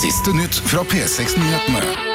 Siste nytt fra P6-nyhetene.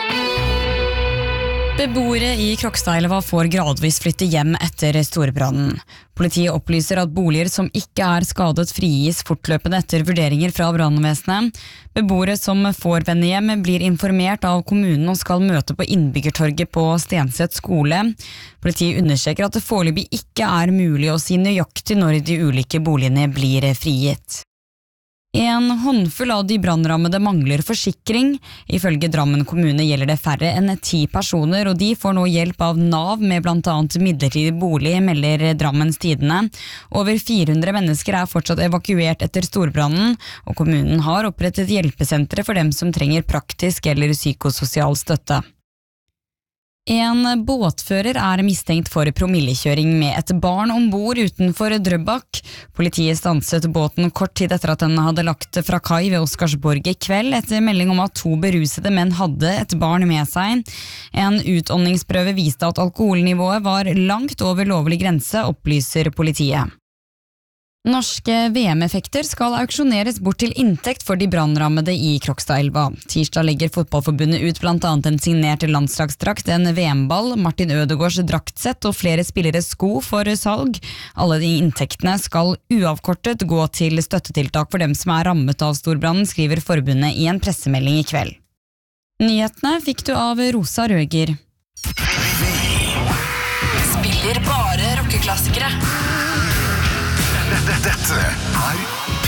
Beboere i Krokstadelva får gradvis flytte hjem etter storbrannen. Politiet opplyser at boliger som ikke er skadet frigis fortløpende etter vurderinger fra brannvesenet. Beboere som får vende hjem blir informert av kommunen og skal møte på innbyggertorget på Stenset skole. Politiet understreker at det foreløpig ikke er mulig å si nøyaktig når de ulike boligene blir frigitt. En håndfull av de brannrammede mangler forsikring. Ifølge Drammen kommune gjelder det færre enn 10 personer, og de får nå hjelp av NAV med blant annet midlertidig bolig, melder Drammens Tidende. Over 400 mennesker er fortsatt evakuert etter storbrannen, og kommunen har opprettet hjelpesentre for dem som trenger praktisk eller psykososial støtte. En båtfører er mistenkt for promillekjøring med et barn ombord utenfor Drøbak. Politiet stanset båten kort tid etter at den hadde lagt fra kai ved Oscarsborg i kveld, etter melding om at 2 berusede menn hadde et barn med seg. En utåndingsprøve viste at alkoholnivået var langt over lovlig grense, opplyser politiet. Norske VM-effekter skal auksjoneres bort til inntekt for de brannrammede i Krokstadelva. Tirsdag legger fotballforbundet ut blant annet en signert landslagsdrakt, en VM-ball, Martin Ødegaards draktsett og flere spilleres sko for salg. Alle de inntektene skal uavkortet gå til støttetiltak for dem som er rammet av storbrannen, skriver forbundet i en pressemelding i kveld. Nyhetene fikk du av Rosa Røger. Spiller bare rockeklassikere. Dette er